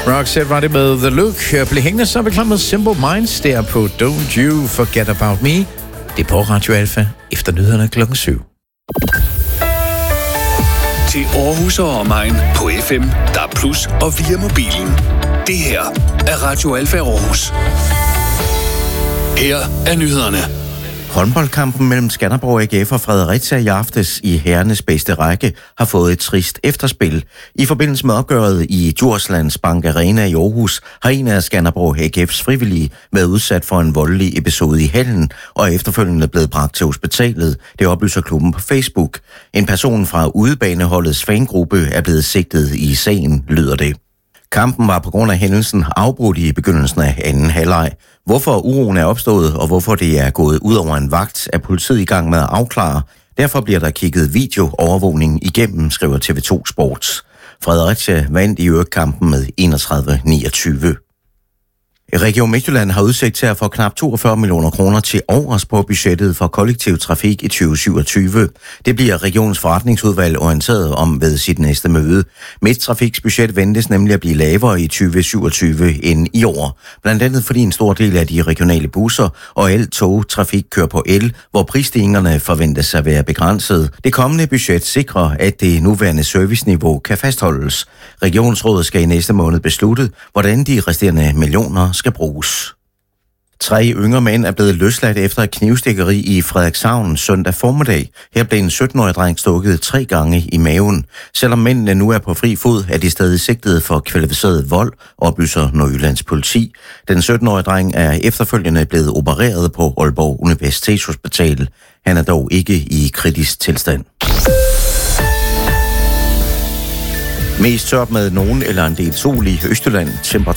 Roxette var det med The Look. Bliv hængende, så er vi klar med Simple Minds der på Don't You Forget About Me. Det er på Radio Alfa efter nyhederne klokken 7. Til Aarhus og omegn på FM, DAB+ og via mobilen. Det her er Radio Alfa Aarhus. Her er nyhederne. Håndboldkampen mellem Skanderborg AGF og Fredericia i aftes i herrenes bedste række har fået et trist efterspil. I forbindelse med opgøret i Djurslands Bank Arena i Aarhus har en af Skanderborg AGF's frivillige været udsat for en voldelig episode i hallen og er efterfølgende blevet bragt til hospitalet. Det oplyser klubben på Facebook. En person fra udebaneholdets fangruppe er blevet sigtet i sagen, lyder det. Kampen var på grund af hændelsen afbrudt i begyndelsen af anden halvleg. Hvorfor uroen er opstået, og hvorfor det er gået ud over en vagt, er politiet i gang med at afklare. Derfor bliver der kigget videoovervågning igennem, skriver TV2 Sports. Fredericia vandt i øvrigt kampen med 31-29. Region Midtjylland har udsigt til at få knap 42 millioner kroner til overs på budgettet for kollektiv trafik i 2027. Det bliver regionens forretningsudvalg orienteret om ved sit næste møde. Midttrafiks budget ventes nemlig at blive lavere i 2027 end i år. Blandt andet fordi en stor del af de regionale busser og al togtrafik kører på el, hvor prisstigningerne forventes at være begrænset. Det kommende budget sikrer, at det nuværende serviceniveau kan fastholdes. Regionsrådet skal i næste måned beslutte, hvordan de resterende millioner skal bruges. 3 yngre mænd er blevet løsladt efter et knivstikkeri i Frederikshavn søndag formiddag. Her blev en 17-årig dreng stukket 3 gange i maven. Selvom mændene nu er på fri fod, er de stadig sigtet for kvalificeret vold, oplyser Nordjyllands politi. Den 17-årige dreng er efterfølgende blevet opereret på Aalborg Universitetshospital. Han er dog ikke i kritisk tilstand. Mest tørt med nogen eller en del sol i Østjylland.